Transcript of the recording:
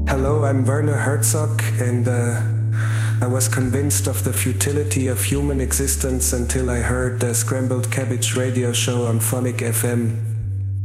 Hello, I'm Werner Herzog, and I was convinced of the futility of human existence until I heard the Scrambled Cabbage radio show on Phonic FM.